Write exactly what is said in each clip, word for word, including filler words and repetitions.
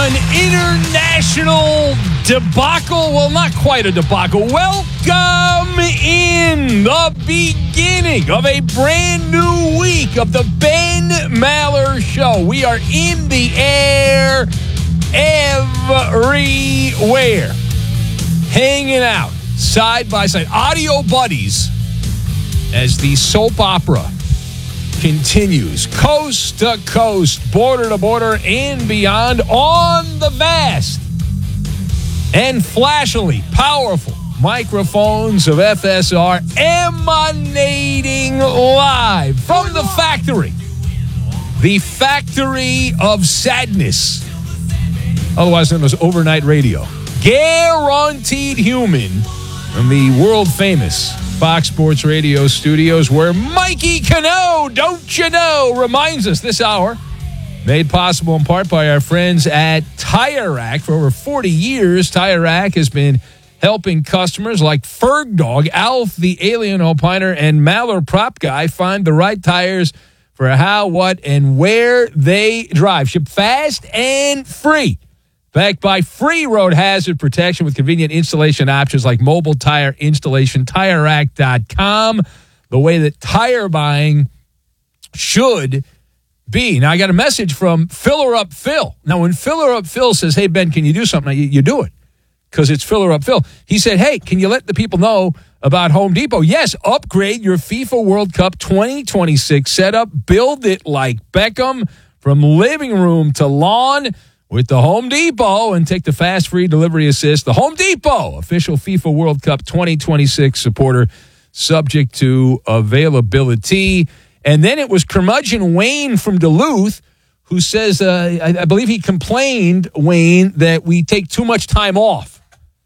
An international debacle. Well, not quite a debacle. Welcome in the beginning of a brand new week of the Ben Maller Show. We are in the air everywhere, hanging out side by side, audio buddies, as the soap opera continues coast to coast, border to border, and beyond on the vast and flashily powerful microphones of F S R, emanating live from the factory, the factory of sadness, otherwise known as overnight radio. Guaranteed Human from the world-famous Fox Sports Radio studios, where Mikey Cano, don't you know, reminds us this hour, made possible in part by our friends at Tire Rack. For over forty years, Tire Rack has been helping customers like Ferg Dog, Alf the Alien Opiner, and Maller Prop Guy find the right tires for how, what, and where they drive. Ship fast and free. Backed by free road hazard protection with convenient installation options like mobile tire installation, tire rack dot com, the way that tire buying should be. Now, I got a message from Filler Up Phil. Now, when Filler Up Phil says, hey, Ben, can you do something? You, you do it because it's Filler Up Phil. He said, hey, can you let the people know about Home Depot? Yes, upgrade your FIFA World Cup twenty twenty-six setup. Build it like Beckham from living room to lawn with the Home Depot, and take the fast free delivery assist. The Home Depot, official FIFA World Cup twenty twenty-six supporter, subject to availability. And then it was curmudgeon Wayne from Duluth who says, uh, I, I believe he complained, Wayne, that we take too much time off,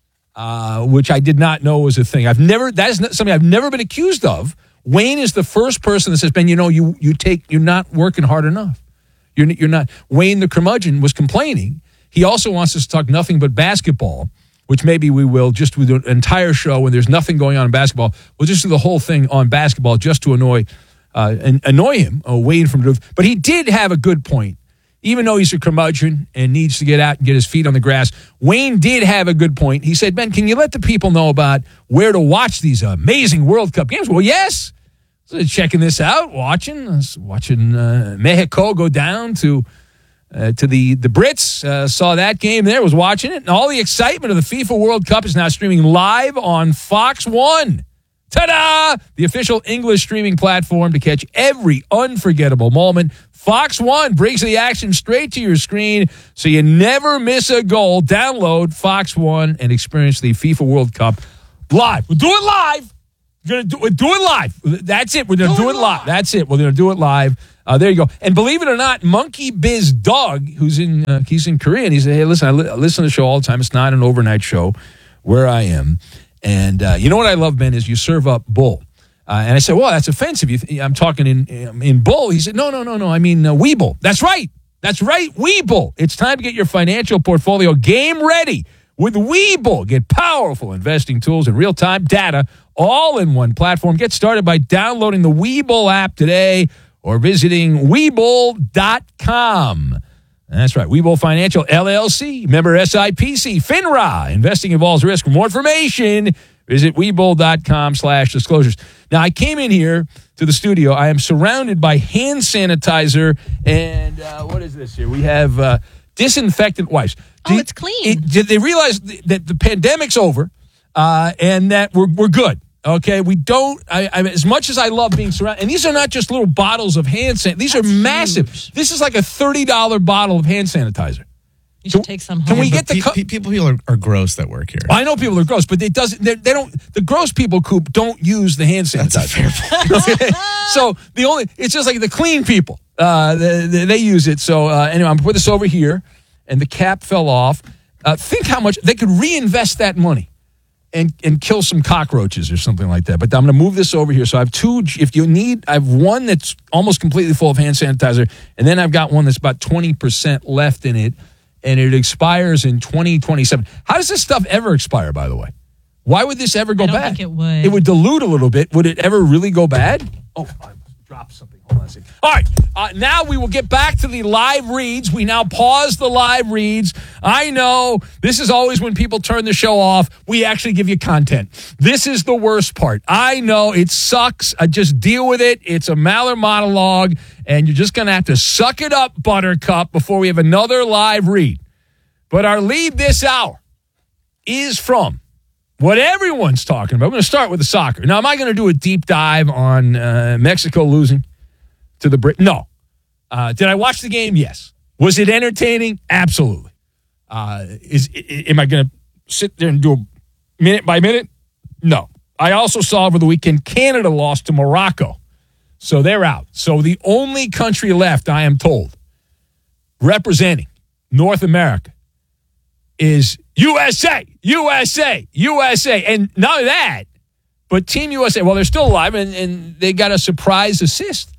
uh, which I did not know was a thing. I've never, that is something I've never been accused of. Wayne is the first person that says, Ben, you know, you you take, you're not working hard enough. You're, you're not. Wayne the curmudgeon was complaining. He also wants us to talk nothing but basketball, which maybe we will just with an entire show when there's nothing going on in basketball. We'll just do the whole thing on basketball just to annoy uh, and annoy him, uh, Wayne from Duluth. But he did have a good point. Even though he's a curmudgeon and needs to get out and get his feet on the grass, Wayne did have a good point. He said, Ben, can you let the people know about where to watch these amazing World Cup games? Well, yes. So checking this out, watching, I was watching uh, Mexico go down to uh, to the, the Brits. Uh, saw that game there, was watching it. And all the excitement of the FIFA World Cup is now streaming live on Fox One. Ta-da! The official English streaming platform to catch every unforgettable moment. Fox One brings the action straight to your screen so you never miss a goal. Download Fox One and experience the FIFA World Cup live. We'll do it live. We're going to do, do it live. That's it. We're going to do, do it live. live. That's it. We're going to do it live. Uh, there you go. And believe it or not, Monkey Biz Doug, who's in uh, he's in Korea, and he said, hey, listen, I, li- I listen to the show all the time. It's not an overnight show where I am. And uh, you know what I love, Ben, is you serve up bull. Uh, and I said, well, that's offensive. You th- I'm talking in in bull. He said, no, no, no, no. I mean uh, Weeble. That's right. That's right, Weeble. It's time to get your financial portfolio game ready with Weeble. Get powerful investing tools and real-time data all in one platform. Get started by downloading the Weeble app today or visiting Weeble dot com. That's right, Weeble Financial, L L C, member S I P C, FINRA. Investing involves risk. For more information, visit Weeble dot com slash disclosures. Now, I came in here to the studio. I am surrounded by hand sanitizer and uh, what is this here? We have uh, disinfectant wipes. Oh, Do, it's clean. It, did they realize that the pandemic's over uh, and that we're we're good? Okay, we don't, I, I, as much as I love being surrounded, and these are not just little bottles of hand sanitizer. These That's are massive. Huge. This is like a thirty dollars bottle of hand sanitizer. You should so, take some home. Can we get the... Pe- pe- people, people are, are gross that work here. I know people are gross, but they doesn't. They, they don't. The gross people, Coop, don't use the hand sanitizer. That's a fair point. So the only, it's just like the clean people. Uh, they, they, they use it. So uh, anyway, I'm gonna put this over here, and the cap fell off. Uh, think how much they could reinvest that money. And, and kill some cockroaches or something like that. But I'm going to move this over here. So I have two. If you need, I have one that's almost completely full of hand sanitizer. And then I've got one that's about twenty percent left in it. And it expires in twenty twenty-seven. How does this stuff ever expire, by the way? Why would this ever go I don't bad? think it would. It would dilute a little bit. Would it ever really go bad? Oh, I dropped something. Hold on a second. All right. Uh, now we will get back to the live reads. We now pause the live reads. I know this is always when people turn the show off. We actually give you content. This is the worst part. I know it sucks. I just deal with it. It's a Maller monologue, and you're just going to have to suck it up, Buttercup, before we have another live read. But our lead this hour is from what everyone's talking about. I'm going to start with the soccer. Now, am I going to do a deep dive on uh, Mexico losing to the Brit? No. Uh, did I watch the game? Yes. Was it entertaining? Absolutely. Uh, is, is am I going to sit there and do a minute by minute? No. I also saw over the weekend Canada lost to Morocco, so they're out. So the only country left, I am told, representing North America is U S A, U S A, U S A. And not only that, but Team U S A, well, they're still alive, and, and they got a surprise assist.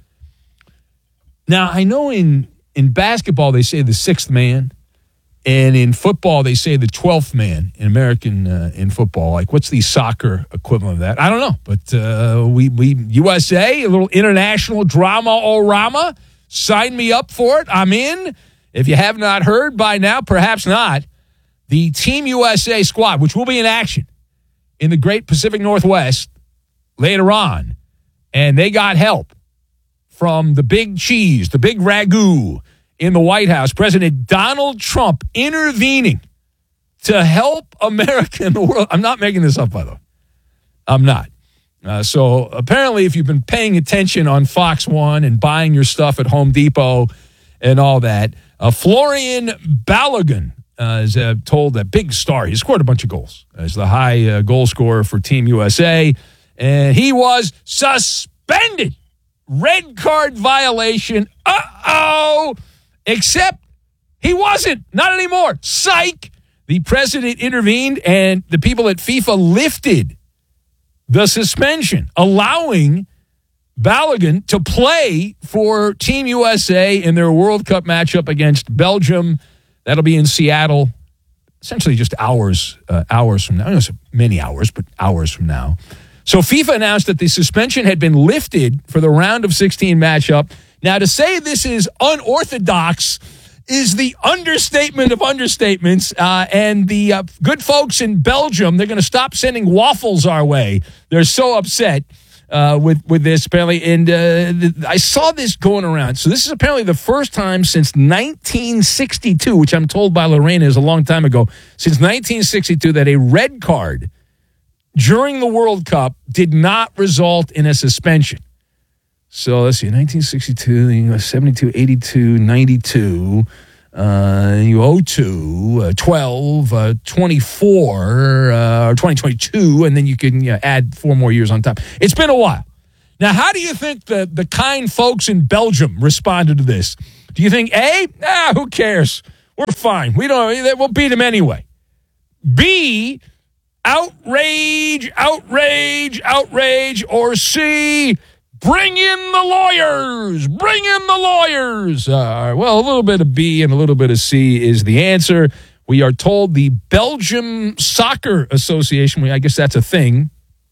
Now, I know in, in basketball they say the sixth man, and in football they say the twelfth man in American uh, in football. Like, what's the soccer equivalent of that? I don't know. But uh, we, we U S A, a little international drama-o-rama. Sign me up for it. I'm in. If you have not heard by now, perhaps not. The Team U S A squad, which will be in action in the Great Pacific Northwest later on, and they got help from the big cheese, the big ragu in the White House, President Donald Trump intervening to help America in the world. I'm not making this up, by the way. I'm not. Uh, so apparently, if you've been paying attention on Fox One and buying your stuff at Home Depot and all that, uh, Florian Balogun, Uh, is uh, told that big star. He scored a bunch of goals as the high uh, goal scorer for Team U S A, and he was suspended. Red card violation. Uh-oh. Except he wasn't. Not anymore. Psych. The president intervened, and the people at FIFA lifted the suspension, allowing Balogun to play for Team U S A in their World Cup matchup against Belgium. That'll be in Seattle, essentially just hours, uh, hours from now. I don't know, many hours, but hours from now. So FIFA announced that the suspension had been lifted for the round of sixteen matchup. Now, to say this is unorthodox is the understatement of understatements. Uh, and the uh, good folks in Belgium, they're going to stop sending waffles our way. They're so upset uh, with, with this, apparently. And uh, the, I saw this going around. So this is apparently the first time since nineteen sixty-two, which I'm told by Lorena is a long time ago, since nineteen sixty-two that a red card during the World Cup did not result in a suspension. So let's see, nineteen sixty-two, seventy-two, eighty-two, ninety-two, uh, you oh two, uh, twelve, uh, twenty-four, uh, or twenty twenty-two, and then you can you know, add four more years on top. It's been a while. Now, how do you think the, the kind folks in Belgium responded to this? Do you think, A, ah, who cares? We're fine. We don't, we'll beat them anyway. B, outrage, outrage, outrage, or C, bring in the lawyers. Bring in the lawyers. Uh, well, a little bit of B and a little bit of C is the answer. We are told the Belgium Soccer Association, I guess that's a thing,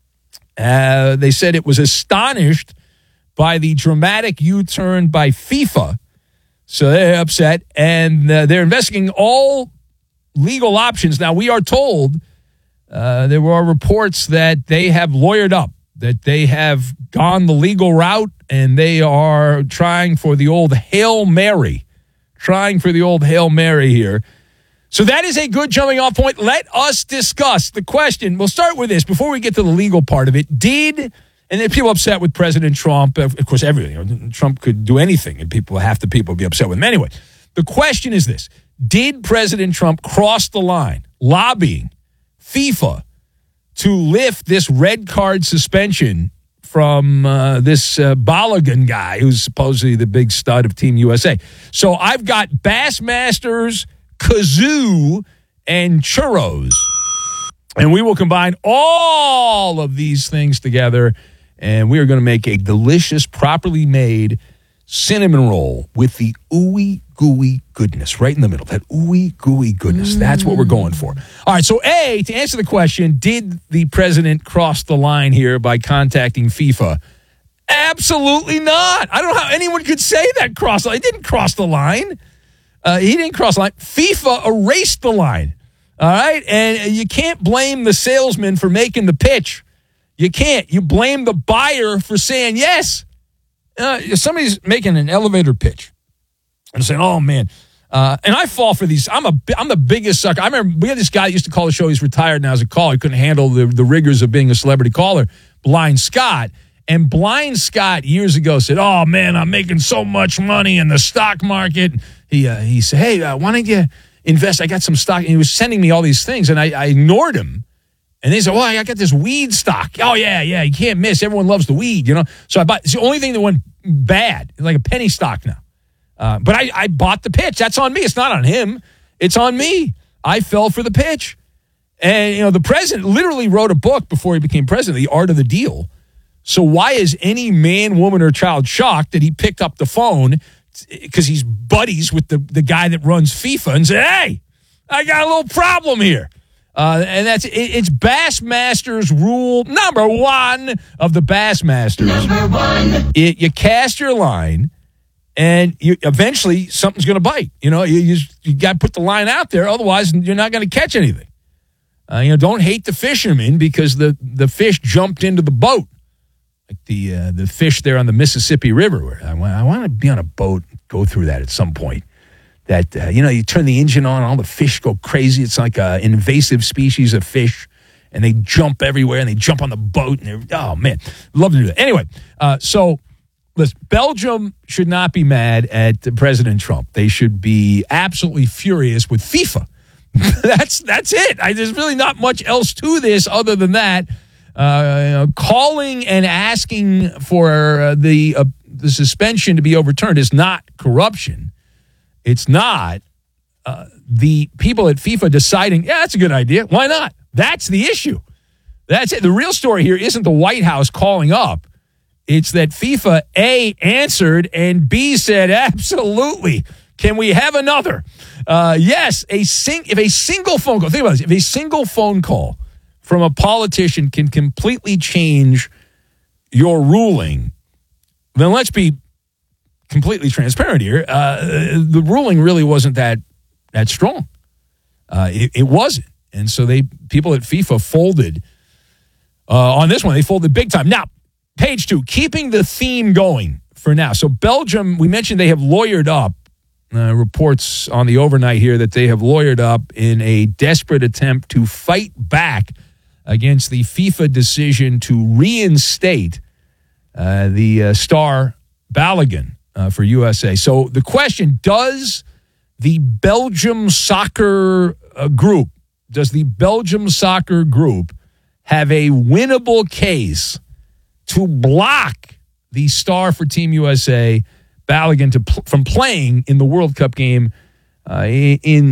uh, they said it was astonished by the dramatic U-turn by FIFA. So they're upset, and uh, they're investigating all legal options. Now, we are told uh, there were reports that they have lawyered up, that they have gone the legal route, and they are trying for the old Hail Mary, trying for the old Hail Mary here. So that is a good jumping off point. Let us discuss the question. We'll start with this before we get to the legal part of it. Did, and then people upset with President Trump, of course, everything. Trump could do anything, and people, half the people would be upset with him. Anyway, the question is this. Did President Trump cross the line lobbying FIFA to lift this red card suspension from uh, this uh, Balogun guy who's supposedly the big stud of Team U S A? So I've got Bassmasters, kazoo, and churros. And we will combine all of these things together, and we are going to make a delicious, properly made cinnamon roll with the ooey gooey goodness right in the middle. That ooey gooey goodness. Mm. That's what we're going for. All right, so A, to answer the question, did the president cross the line here by contacting FIFA? Absolutely not. I don't know how anyone could say that cross the line. He didn't cross the line. Uh, he didn't cross the line. FIFA erased the line. All right? And you can't blame the salesman for making the pitch. You can't. You blame the buyer for saying yes. Uh, somebody's making an elevator pitch and saying, oh, man. Uh, and I fall for these. I'm a, I'm the biggest sucker. I remember we had this guy that used to call the show. He's retired now as a caller. He couldn't handle the, the rigors of being a celebrity caller, Blind Scott. And Blind Scott years ago said, oh, man, I'm making so much money in the stock market. He uh, he said, hey, uh, why don't you invest? I got some stock. And he was sending me all these things, and I, I ignored him. And they said, well, I got this weed stock. Oh, yeah, yeah, you can't miss. Everyone loves the weed, you know. So I bought. It's the only thing that went bad. It's like a penny stock now. Uh, but I, I bought the pitch. That's on me. It's not on him. It's on me. I fell for the pitch. And, you know, the president literally wrote a book before he became president, The Art of the Deal. So why is any man, woman, or child shocked that he picked up the phone because he's buddies with the, the guy that runs FIFA and said, hey, I got a little problem here. Uh, and that's it, it's Bassmasters rule number one of the Bassmasters. Number one. It, you cast your line, and you, eventually something's going to bite. You know, you, you, you got to put the line out there. Otherwise, you're not going to catch anything. Uh, you know, don't hate the fisherman because the, the fish jumped into the boat. Like the uh, the fish there on the Mississippi River. Where I want, I want to be on a boat, go through that at some point. That, uh, you know, you turn the engine on, all the fish go crazy. It's like an invasive species of fish, and they jump everywhere, and they jump on the boat. And they're, oh, man, love to do that. Anyway, uh, so, listen, Belgium should not be mad at President Trump. They should be absolutely furious with FIFA. that's that's it. I, there's really not much else to this other than that. Uh, you know, calling and asking for uh, the uh, the suspension to be overturned is not corruption. It's not uh, the people at FIFA deciding, yeah, that's a good idea. Why not? That's the issue. That's it. The real story here isn't the White House calling up. It's that FIFA, A, answered, and B, said, absolutely. Can we have another? Uh, yes, a sing- if a single phone call, think about this, if a single phone call from a politician can completely change your ruling, then let's be completely transparent here. Uh, the ruling really wasn't that that strong. Uh, it, it wasn't. And so they people at FIFA folded uh, on this one. They folded big time. Now, page two, keeping the theme going for now. So Belgium, we mentioned they have lawyered up. Uh, reports on the overnight here that they have lawyered up in a desperate attempt to fight back against the FIFA decision to reinstate uh, the uh, star Balogun uh, for U S A. So the question, does the Belgium soccer uh, group, does the Belgium soccer group have a winnable case to block the star for Team U S A, Balogun, to pl- from playing in the World Cup game uh, in